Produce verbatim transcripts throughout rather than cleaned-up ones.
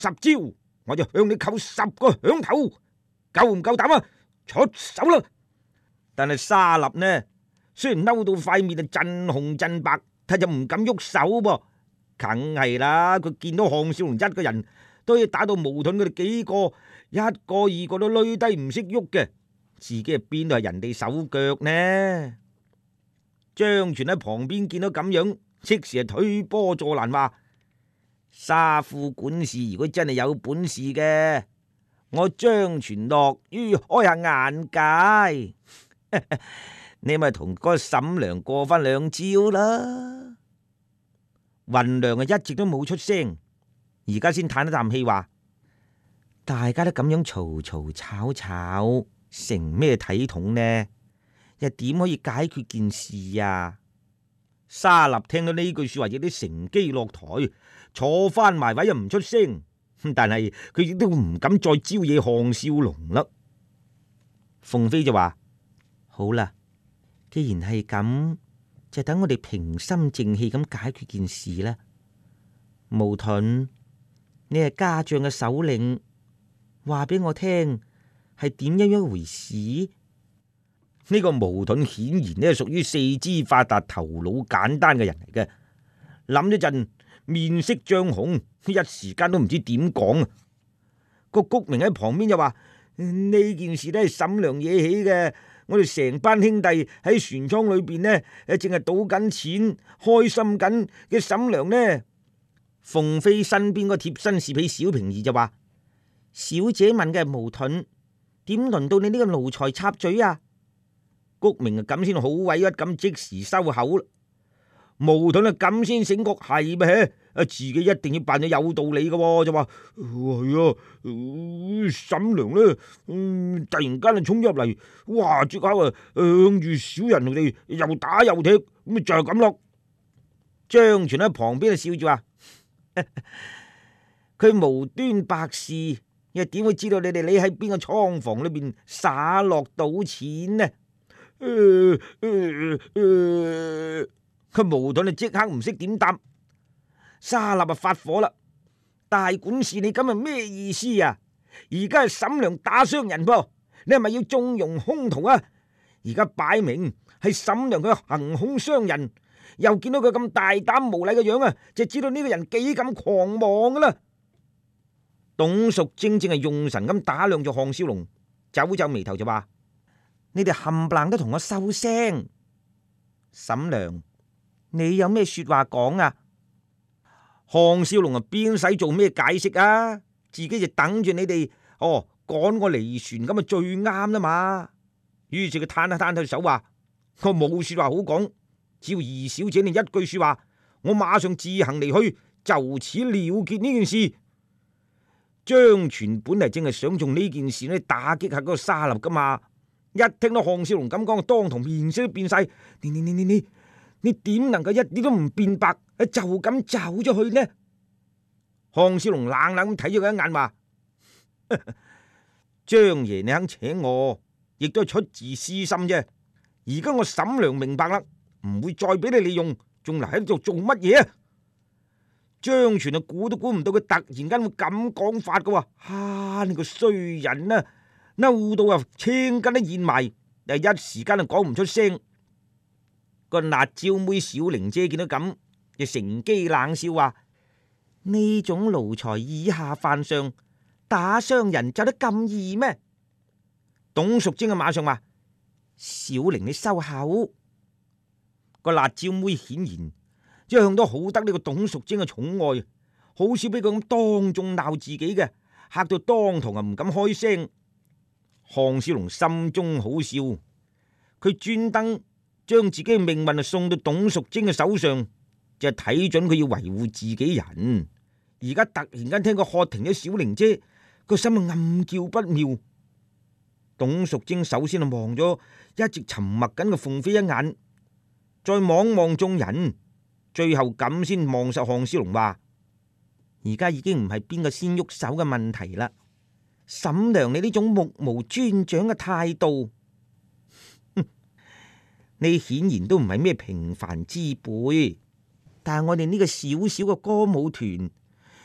十招，我就向你扣十個響頭，夠唔夠膽啊？出手啦！但係沙立呢，雖然嬲到塊面啊震紅震白，但就唔敢喐手噃。梗係啦，佢見到項少龍一個人都要打到矛盾佢哋幾個，一個二個都累低唔識喐嘅，自己係邊度係人哋手腳呢？張全喺旁邊見到咁樣，即時係推波助瀾，話沙副管事如果真係有本事嘅，我張全樂於開下眼界。你咪同嗰個沈良過翻兩招啦。雲良啊一直都冇出聲，而家先嘆一啖氣，話大家都咁樣嘈嘈吵吵，成咩體統呢？又點可以解決件事啊？沙立聽到呢句說話，亦都乘機落台，坐翻埋位又唔出聲，但係佢亦都唔敢再招惹項少龍啦。鳳飛就話：好啦，既然係咁，就等我哋平心靜氣咁解決件事啦。毛盾，你係家將嘅首領，話俾我聽係點樣一回事？呢個毛盾顯然呢係屬於四肢發達、頭腦簡單嘅人嚟嘅。諗咗陣，面色漲紅，一時間都唔知點講啊！個谷明喺旁邊就話：呢件事都係沈良惹起嘅。我哋成班兄弟喺船艙裏邊呢，誒，淨係賭緊錢，開心緊嘅沈良呢？鳳飛身邊個貼身侍婢小平兒就話：小姐問嘅係毛盾，點輪到你呢個奴才插嘴啊？谷明啊咁先好委屈咁即時收口啦。毛盾啊咁先醒覺係咩？啊自己一定要扮咗有道理嘅，就話係啊，沈良呢，嗯，突然間啊衝入嚟，哇！即刻啊向住小人哋又打又踢，咁就係咁咯。張全喺旁邊啊笑住話：佢無端白事，又點會知道你哋匿喺邊個倉房裏邊灑落賭錢呢？佢、呃呃呃、毛盾啊即刻唔識點答。沙立啊發火啦！大管事，你咁係咩意思啊？而家係沈良打傷人噃，你係咪要縱容兇徒啊？而家擺明係沈良佢行兇傷人，又見到佢咁大膽無禮嘅樣啊，就知道呢個人幾咁狂妄噶啦！董淑貞正係用神咁打量住項少龍，皺皺眉頭就話：你哋冚唪唥都同我收聲！沈良，你有咩說話講啊？項少龍啊，邊使做咩解釋啊？自己就等住你哋哦，趕我離船咁啊，最啱啦嘛。於是佢攤一攤對手話：我冇說話好講，只要二小姐你一句說話，我馬上自行離去，就此了結呢件事。張全本嚟正係想用呢件事呢打擊下嗰個沙立噶嘛，一聽到項少龍咁講，當堂面色都變晒。你你你你你你點能夠一啲都唔變白，就咁走咗去呢？項少龍冷冷咁睇咗佢一眼，話：張爺你肯請我，亦都係出自私心啫。而家我沈良明白啦，唔會再俾你利用，仲留喺度做乜嘢啊？張全啊，估都估唔到佢突然間會咁講法噶喎！啊，你個衰人啊，嬲到啊青筋都現埋，又一時間就講唔出聲。個辣椒妹小玲姐見到咁，就乘機冷笑話：呢種奴才以下犯上，打傷人就得咁易咩？董淑貞啊，馬上話：小玲你收口。個辣椒妹顯然一向都好得呢個董淑貞嘅寵愛，好少俾佢咁當眾鬧自己嘅，嚇到當堂啊唔敢開聲。項少龍心中好笑，佢專登將自己嘅命運啊送到董淑貞嘅手上，就係睇準佢要維護自己人。而家突然間聽佢喝停咗小玲姐，個心啊暗叫不妙。董淑貞首先啊望咗一直沉默緊嘅鳳飛一眼，再望望眾人，最後咁先望實項少龍，話：而家已經唔係邊個先喐手嘅問題啦。沈良你呢種目無尊長嘅態度，你顯然都唔係咩平凡之輩，但係我哋呢個小小嘅歌舞團，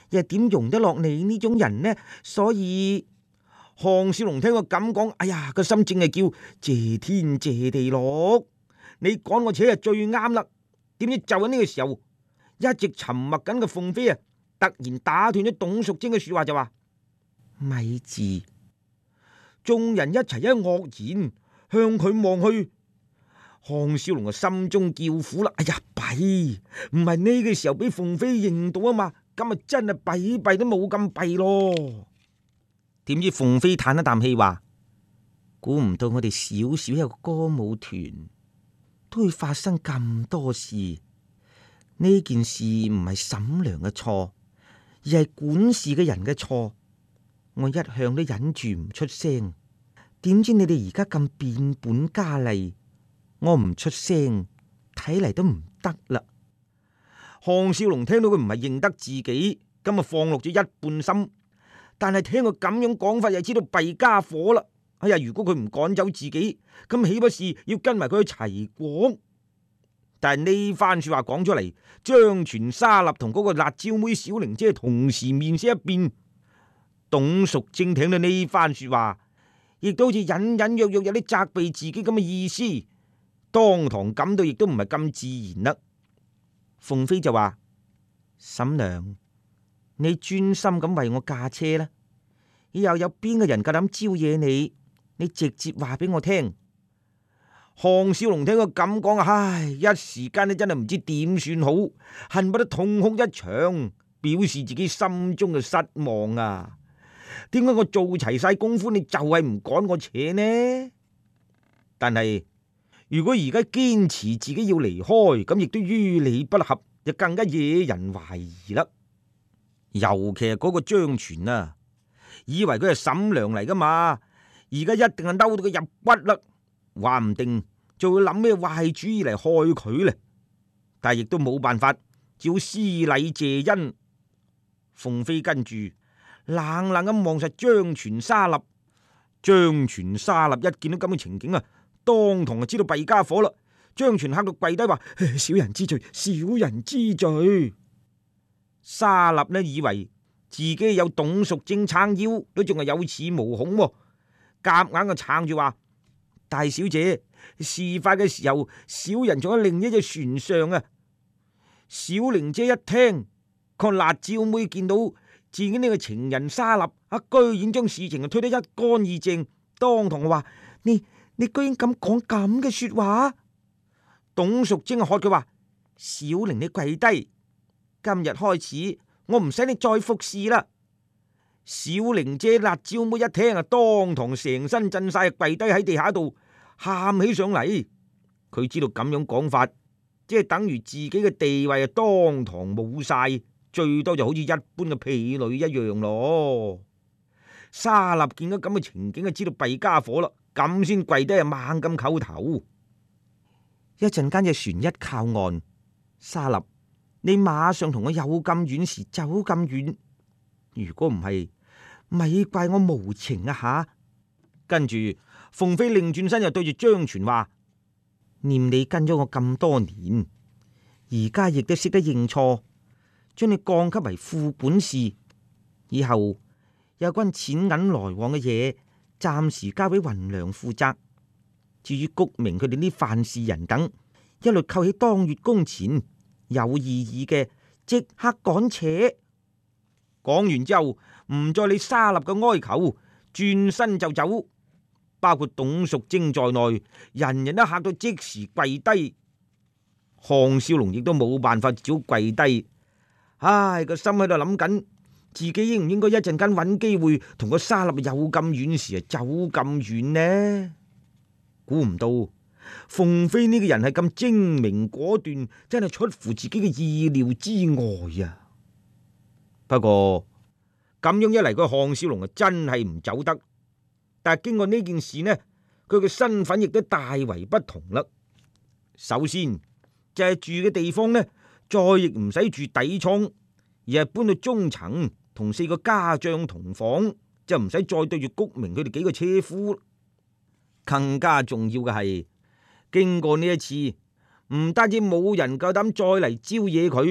又點容得落你呢種人呢？所以項少龍聽我咁講，哎呀，個心正係叫謝天謝地落。你趕我扯係最啱啦。點知就喺呢個時候，一直沉默緊嘅鳳飛啊，突然打斷咗董淑貞嘅說話，就話：咪住！眾人一齊一愕然向佢望去。項少龍啊，心中叫苦啦！哎呀，弊！唔係呢個時候俾鳳飛認到啊嘛，咁啊真係弊弊都冇咁弊咯。點知鳳飛嘆一啖氣話：估唔到我哋小小一個歌舞團都會發生咁多事。呢件事唔係嬸娘嘅錯，而係管事嘅人嘅錯。我一向都忍住唔出聲，點知你哋而家咁變本加厲，我唔出聲，睇嚟都唔得啦。項少龍聽到佢唔係認得自己，咁啊放落咗一半心。但係聽佢咁樣講法，又知道弊家伙啦。哎呀，如果佢唔趕走自己，咁豈不是要跟埋佢去齊國？但係呢番說話講出嚟，張全、沙立同嗰個辣椒妹小玲姐同時面色一變。董淑貞聽到呢番說話，亦都好似隱隱約約有啲責備自己咁嘅意思，當堂感到亦都唔係咁自然啦。鳳飛就話：嬸娘，你專心咁為我駕車啦，以後有邊個人夠膽招惹你，你直接話俾我聽。項少龍聽佢咁講啊，唉，一時間咧真係唔知點算好，恨不得痛哭一場，表示自己心中嘅失望啊！點解我做齊晒功夫，你就係唔趕我扯呢？但係如果而家堅持自己要離開，咁亦都於理不合，就更加惹人懷疑啦。尤其係嗰個張全啊，以為佢係嬸娘嚟噶嘛，而家一定係嬲到佢入骨啦，話唔定就會諗咩壞主意嚟害佢咧。但係亦都冇辦法，只好施禮謝恩。鳳飛跟住冷冷咁望實張全、沙立。張全、沙立一見到咁嘅情景啊，當堂就知道弊家伙啦。張全嚇到跪低話：小人知罪，小人知罪。沙立呢以為自己有董淑貞撐腰，都仲係有恃無恐，夾硬就撐住話：大小姐，事發嘅時候，小人仲喺另一隻船上啊。小玲姐一聽，個辣椒妹見到自己呢個情人沙立啊，居然將事情就推得一乾二淨，當堂話：你你居然咁講咁嘅說話？董淑貞喝佢話：小玲你跪低，今日開始我唔使你再服侍啦。小玲姐辣椒妹一聽啊，當堂成身震晒，跪低喺地下度喊起上嚟。佢知道咁樣講法，即係等於自己嘅地位啊，當堂冇晒，最多就好似一般嘅婢女一樣咯。沙立見到咁嘅情景，就知道弊家伙啦，咁先跪低啊，猛咁叩頭。一陣間隻船一靠岸，沙立，你馬上同我有咁遠時走咁遠，如果唔係，咪怪我無情啊吓！跟住鳳飛擰轉身又對住張全話：念你跟咗我咁多年，而家亦都識得認錯，將你降級為副管事，以後有關錢銀來往嘅嘢，暫時交俾雲娘負責。至於谷明佢哋啲犯事人等，一律扣起當月工錢，有異議嘅即刻趕扯。講完之後，唔再理沙立嘅哀求，轉身就走。包括董淑貞在內，人人都嚇到即時跪低。項少龍亦都冇辦法，只好跪低。唉，個心喺度諗緊，自己應唔應該一陣間揾機會同個沙立有咁遠時啊走咁遠呢？估唔到鳳飛呢個人係咁精明果斷，真係出乎自己嘅意料之外啊！不過咁樣一嚟，個項少龍啊真係唔走得。但係經過呢件事呢，佢嘅身份亦都大為不同啦。首先就係住嘅地方呢，再亦唔使住底倉，而係搬到中層，同四個家將同房，就唔使再對住谷明佢哋幾個車夫。更加重要嘅係，經過呢一次，唔單止冇人夠膽再嚟招惹佢，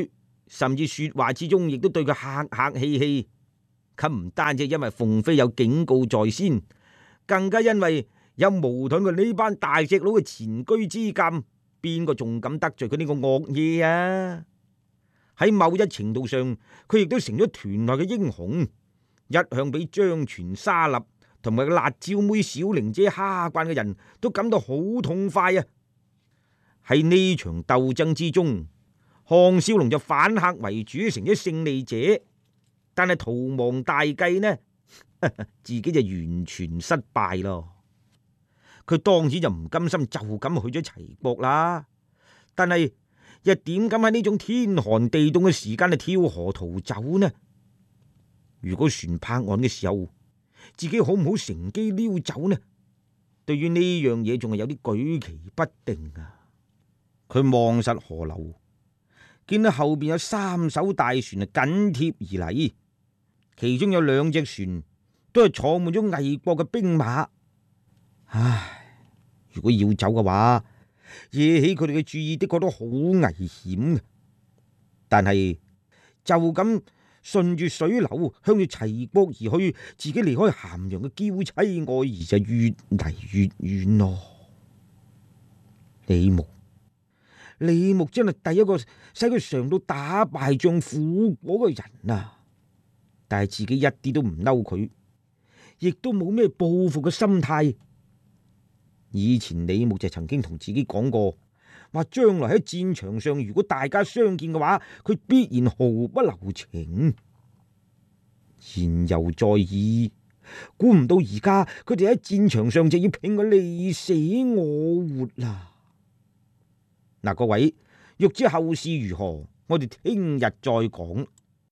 甚至說話之中亦都對佢客客氣氣。佢唔單止因為鳳飛有警告在先，更加因為有矛盾佢呢班大隻佬嘅前車之鑑，邊個仲敢得罪佢呢個惡嘢啊？喺某一程度上，佢亦都成咗團內嘅英雄，一向俾張全、沙立同埋個辣椒妹小玲姐蝦慣嘅人都感到好痛快啊！喺呢場鬥爭之中，項少龍就反客為主，成咗勝利者，但係逃亡大計呢，自己就完全失敗咯。佢當然就唔甘心就咁去咗齊國啦，但係又點敢喺呢種天寒地凍嘅時間去跳河逃走呢？如果船泊岸嘅時候，自己好唔好乘機溜走呢？對於呢樣嘢仲係有啲舉棋不定啊！佢望實河流，見到後邊有三艘大船啊緊貼而嚟，其中有兩隻船都係坐滿咗魏國嘅兵馬。唉，如果要走嘅話，惹起佢哋嘅注意的確都好危險嘅。但係就咁順住水流向住齊國而去，自己離開咸陽嘅嬌妻愛兒就越嚟越遠咯。李牧，李牧真係第一個使佢嘗到打敗仗苦果嘅人啊！但係自己一啲都唔嬲佢，亦都冇咩報復嘅心態。以前李牧就曾經同自己講過，話將來喺戰場上如果大家相見嘅話，佢必然毫不留情。言猶在耳，估唔到而家佢哋喺戰場上就要拼個你死我活啦！嗱，各位欲知後事如何，我哋聽日再講。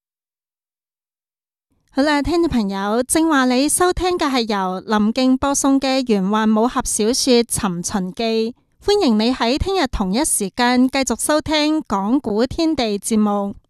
好啦，聽眾朋友，正話你收聽嘅係由林敬播送嘅玄幻武俠小說《尋秦記》，歡迎你喺聽日同一時間繼續收聽講古天地節目。